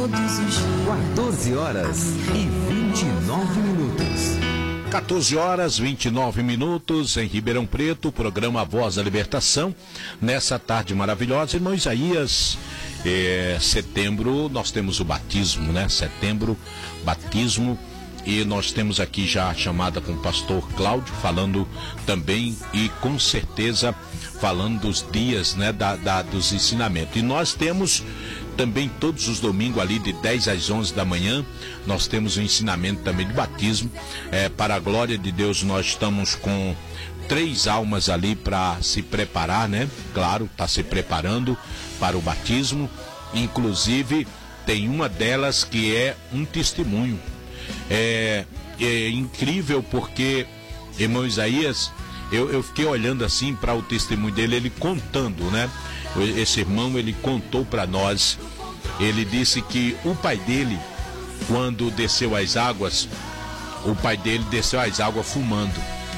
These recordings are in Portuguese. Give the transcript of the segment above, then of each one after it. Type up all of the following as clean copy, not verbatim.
todos os dias. 14 horas e 29 minutos. 14 horas, 29 minutos, em Ribeirão Preto, programa Voz da Libertação. Nessa tarde maravilhosa, irmão Isaías, setembro nós temos o batismo, né? Setembro, batismo. E nós temos aqui já a chamada com o pastor Cláudio, falando também e com certeza falando dos dias, né, dos ensinamentos. E nós temos também todos os domingos ali de 10 às 11 da manhã, nós temos o ensinamento também de batismo. Para a glória de Deus, nós estamos com 3 almas ali para se preparar, né? Claro, está se preparando para o batismo. Inclusive, tem uma delas que é um testemunho. É incrível porque, irmão Isaías, eu fiquei olhando assim para o testemunho dele, ele contando, né? Esse irmão, ele contou para nós, ele disse que o pai dele, quando desceu as águas, o pai dele desceu as águas fumando,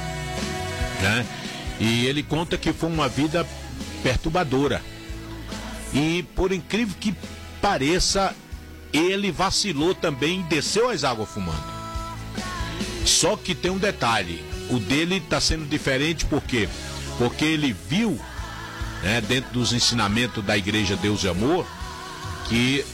né? E ele conta que foi uma vida perturbadora. E por incrível que pareça, ele vacilou também e desceu as águas fumando. Só que tem um detalhe, o dele está sendo diferente, por quê? Porque ele viu, né, dentro dos ensinamentos da Igreja Deus e Amor, que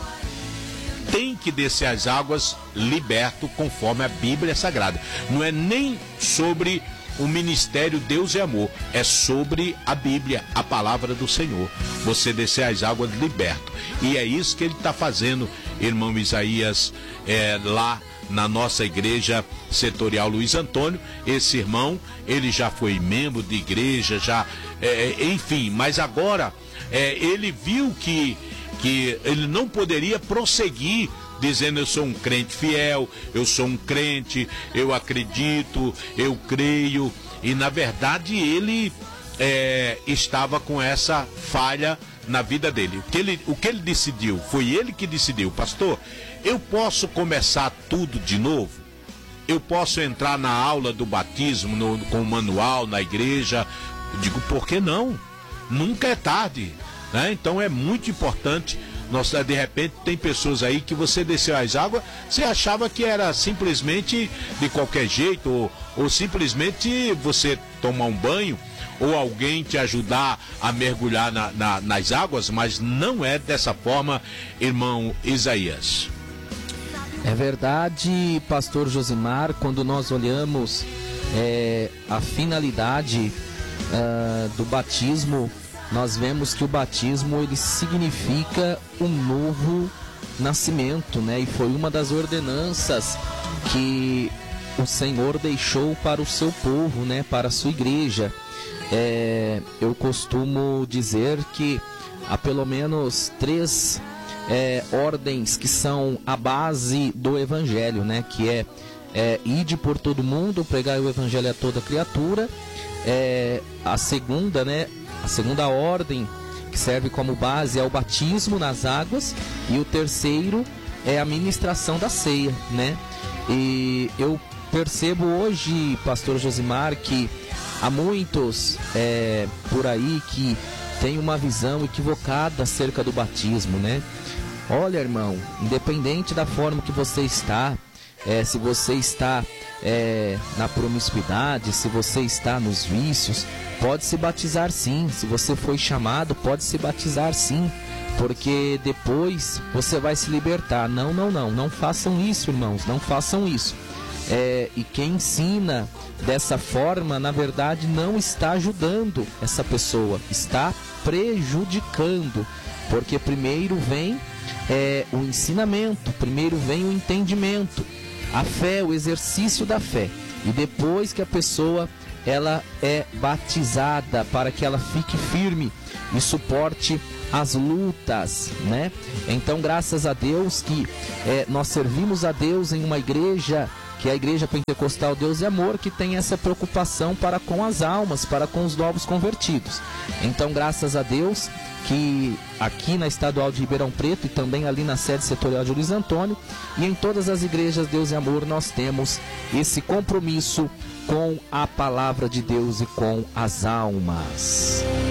tem que descer as águas liberto conforme a Bíblia Sagrada. Não é nem sobre o ministério Deus e Amor, é sobre a Bíblia, a palavra do Senhor. Você descer as águas liberto. E é isso que ele está fazendo, irmão Isaías, lá na nossa igreja setorial Luiz Antônio. Esse irmão, ele já foi membro de igreja, enfim, mas agora ele viu que ele não poderia prosseguir dizendo: eu sou um crente fiel, eu sou um crente, eu acredito, eu creio. E na verdade ele estava com essa falha na vida dele. O que ele decidiu, foi ele que decidiu: pastor, eu posso começar tudo de novo? Eu posso entrar na aula do batismo, com o manual, na igreja? Eu digo, por que não? Nunca é tarde, né? Então é muito importante. De repente tem pessoas aí que você desceu as águas, você achava que era simplesmente de qualquer jeito, ou simplesmente você tomar um banho, ou alguém te ajudar a mergulhar nas águas, mas não é dessa forma, irmão Isaías. É verdade, pastor Josimar, quando nós olhamos a finalidade do batismo, nós vemos que o batismo, ele significa um novo nascimento, né? E foi uma das ordenanças que o Senhor deixou para o seu povo, né? Para a sua igreja. Eu costumo dizer que há pelo menos 3 ordens que são a base do evangelho, né? Que ide por todo mundo, pregai o evangelho a toda criatura. A segunda, né? A segunda ordem que serve como base é o batismo nas águas, e o terceiro é a ministração da ceia, né? E eu percebo hoje, pastor Josimar, que há muitos por aí que têm uma visão equivocada acerca do batismo, né? Olha, irmão, independente da forma que você está, se você está na promiscuidade, se você está nos vícios, pode se batizar sim. Se você foi chamado, pode se batizar sim, porque depois você vai se libertar. Não façam isso, irmãos, não façam isso. E quem ensina dessa forma, na verdade, não está ajudando essa pessoa, está prejudicando, porque primeiro vem o ensinamento, primeiro vem o entendimento, a fé, o exercício da fé, e depois que a pessoa ela é batizada, para que ela fique firme e suporte as lutas, né? Então, graças a Deus que nós servimos a Deus em uma igreja, que é a Igreja Pentecostal Deus e Amor, que tem essa preocupação para com as almas, para com os novos convertidos. Então, graças a Deus que aqui na Estadual de Ribeirão Preto, e também ali na sede setorial de Luiz Antônio, e em todas as igrejas Deus e Amor, nós temos esse compromisso com a palavra de Deus e com as almas.